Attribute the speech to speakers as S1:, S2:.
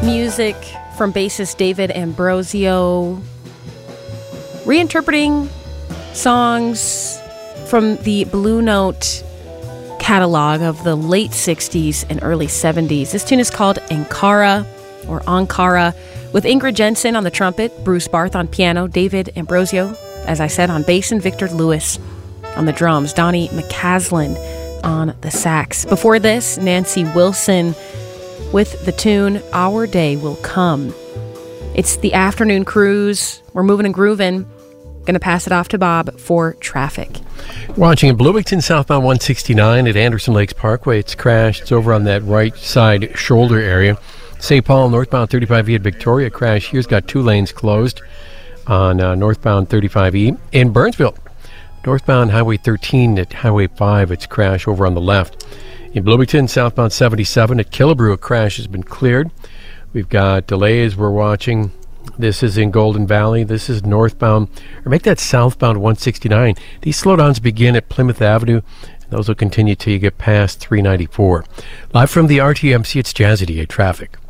S1: Music from bassist David Ambrosio, reinterpreting songs from the Blue Note catalog of the late 60s and early 70s. This tune is called Ankara, or Ankara, with Ingrid Jensen on the trumpet, Bruce Barth on piano, David Ambrosio, as I said, on bass, and Victor Lewis on the drums, Donnie McCaslin on the sax. Before this, Nancy Wilson with the tune Our Day Will Come. It's the afternoon cruise. We're moving and grooving. Going to pass it off to Bob for traffic.
S2: Watching in Bloomington, southbound 169 at Anderson Lakes Parkway. It's crashed. It's over on that right side shoulder area. St. Paul, northbound 35E at Victoria. Crash here's got 2 lanes closed on northbound 35E. In Burnsville, northbound Highway 13 at Highway 5. It's crash over on the left. In Bloomington, southbound 77 at Killebrew, a crash has been cleared. We've got delays we're watching. This is in Golden Valley. This is northbound, or make that southbound 169. These slowdowns begin at Plymouth Avenue. And those will continue till you get past 394. Live from the RTMC, it's Jazzy D8 Traffic.